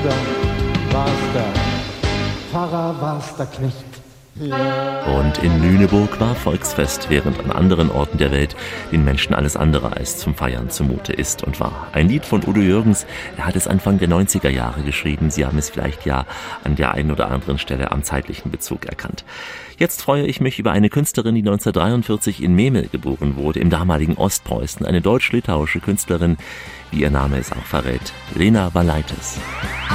war's der Pfarrer, war's der Knecht. Und in Lüneburg war Volksfest, während an anderen Orten der Welt den Menschen alles andere als zum Feiern zumute ist und war. Ein Lied von Udo Jürgens, er hat es Anfang der 90er Jahre geschrieben. Sie haben es vielleicht ja an der einen oder anderen Stelle am zeitlichen Bezug erkannt. Jetzt freue ich mich über eine Künstlerin, die 1943 in Memel geboren wurde, im damaligen Ostpreußen. Eine deutsch-litauische Künstlerin, wie ihr Name es auch verrät, Lena Valaitis.